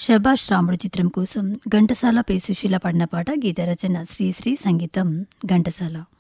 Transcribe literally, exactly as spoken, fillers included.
శభాష్ రాముడు చిత్రం కోసం ఘంటసాల పి సుశీల పాడిన పాట. గీత రచన శ్రీశ్రీ, సంగీతం ఘంటసాల.